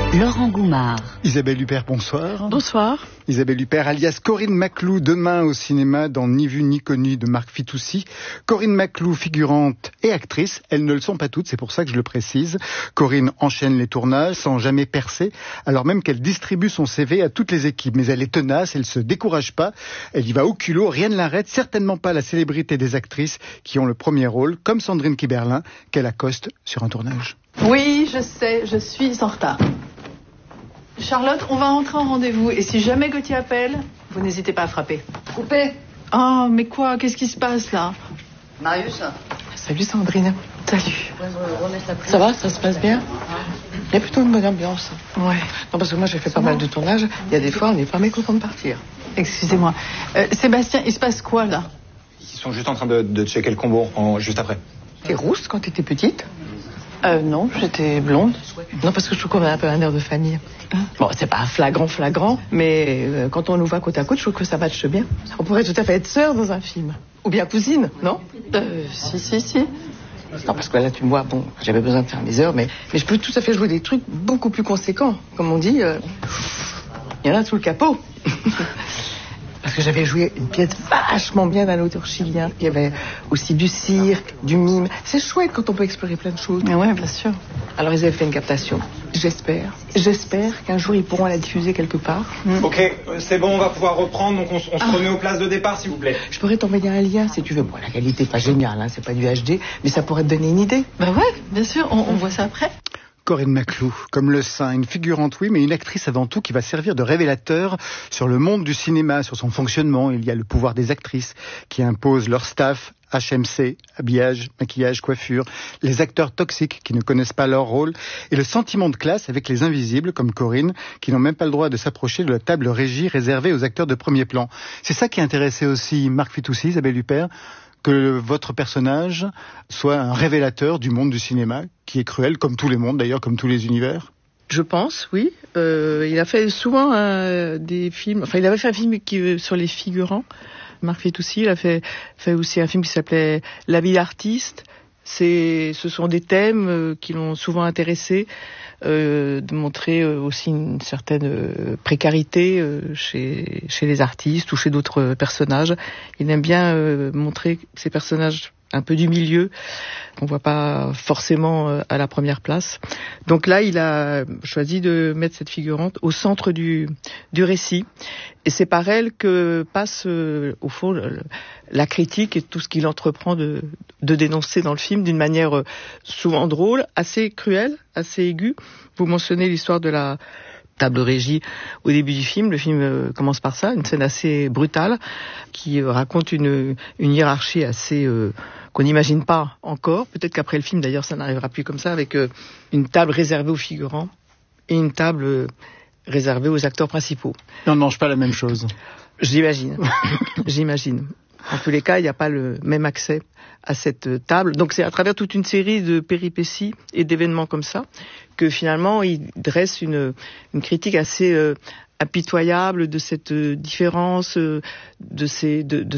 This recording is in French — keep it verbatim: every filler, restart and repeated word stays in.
Laurent Goumard. Isabelle Huppert, bonsoir. Bonsoir. Isabelle Huppert, alias Corinne Maclou, demain au cinéma dans Ni vu ni connu de Marc Fitoussi. Corinne Maclou, figurante et actrice, elles ne le sont pas toutes, c'est pour ça que je le précise. Corinne enchaîne les tournages sans jamais percer, alors même qu'elle distribue son C V à toutes les équipes. Mais elle est tenace, elle se décourage pas, elle y va au culot, rien ne l'arrête, certainement pas la célébrité des actrices qui ont le premier rôle, comme Sandrine Kiberlin, qu'elle accoste sur un tournage. Oui, je sais, je suis en retard. Charlotte, on va entrer en rendez-vous. Et si jamais Gauthier appelle, vous n'hésitez pas à frapper. Coupé. Oh, mais quoi? Qu'est-ce qui se passe, là? Marius. Salut, Sandrine. Salut. Ça va, ça se passe bien? Il y a plutôt une bonne ambiance. Ouais. Non, parce que moi, j'ai fait pas mal de tournages. Il y a des fois, on n'est pas mécontent de partir. Excusez-moi. Euh, Sébastien, il se passe quoi, là? Ils sont juste en train de, de checker le combo, en, juste après. T'es rousse quand t'étais petite? Euh, non, j'étais blonde. Non, parce que je trouve qu'on a un peu un air de famille. Hein? Bon, c'est pas flagrant, flagrant, mais euh, quand on nous voit côte à côte, je trouve que ça matche bien. On pourrait tout à fait être sœurs dans un film. Ou bien cousine, non? Euh, si, si, si. Non, parce que là, tu me vois, bon, j'avais besoin de faire mes heures, mais, mais je peux tout à fait jouer des trucs beaucoup plus conséquents. Comme on dit, euh, il y en a sous le capot. Parce que j'avais joué une pièce vachement bien d'un auteur chilien. Il y avait aussi du cirque, du mime. C'est chouette quand on peut explorer plein de choses. Mais ouais, bien sûr. Alors ils avaient fait une captation. J'espère, j'espère qu'un jour ils pourront la diffuser quelque part. Mm. Ok, c'est bon, on va pouvoir reprendre, donc on, on se Ah. remet aux places de départ, s'il vous plaît. Je pourrais t'envoyer un lien si tu veux. Bon, la qualité est pas géniale, hein, c'est pas du H D, mais ça pourrait te donner une idée. Bah ouais, bien sûr, on, on voit ça après. Corinne Maclou, comme le sein, une figurante oui, mais une actrice avant tout qui va servir de révélateur sur le monde du cinéma, sur son fonctionnement. Il y a le pouvoir des actrices qui imposent leur staff, H M C, habillage, maquillage, coiffure, les acteurs toxiques qui ne connaissent pas leur rôle, et le sentiment de classe avec les invisibles, comme Corinne, qui n'ont même pas le droit de s'approcher de la table régie réservée aux acteurs de premier plan. C'est ça qui intéressait aussi Marc Fitoussi, Isabelle Huppert, que votre personnage soit un révélateur du monde du cinéma, qui est cruel, comme tous les mondes d'ailleurs, comme tous les univers. Je pense, oui. Euh, il a fait souvent euh, des films. Enfin, il avait fait un film qui, sur les figurants. Marc Fitoussi, il a fait, fait aussi un film qui s'appelait La vie d'artiste. C'est, ce sont des thèmes euh, qui l'ont souvent intéressé, euh, de montrer euh, aussi une certaine euh, précarité euh, chez, chez les artistes ou chez d'autres personnages. Il aime bien euh, montrer ces personnages un peu du milieu, qu'on voit pas forcément euh, à la première place. Donc là, il a choisi de mettre cette figurante au centre du, du récit. Et c'est par elle que passe, euh, au fond, le, la critique et tout ce qu'il entreprend de, de dénoncer dans le film d'une manière euh, souvent drôle, assez cruelle, assez aiguë. Vous mentionnez l'histoire de la table régie au début du film. Le film euh, commence par ça, une scène assez brutale qui euh, raconte une, une hiérarchie assez euh, qu'on n'imagine pas encore. Peut-être qu'après le film, d'ailleurs, ça n'arrivera plus comme ça, avec euh, une table réservée aux figurants et une table euh, réservée aux acteurs principaux. Et on ne mange pas la même chose. J'imagine. J'imagine. En tous les cas, il n'y a pas le même accès à cette table. Donc c'est à travers toute une série de péripéties et d'événements comme ça que finalement il dresse une, une critique assez euh, impitoyable de cette différence, euh, de ces, de, de